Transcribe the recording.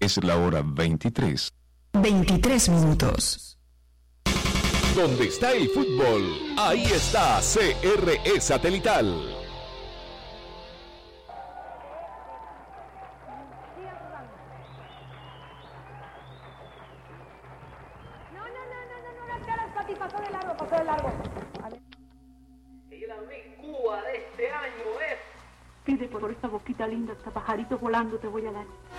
Es la hora 23. 23 minutos. Donde está el fútbol, ahí está CRE Satelital. Pasó de largo. Y la Cuba de este año es... Pide por esta boquita linda, hasta pajarito volando te voy a dar.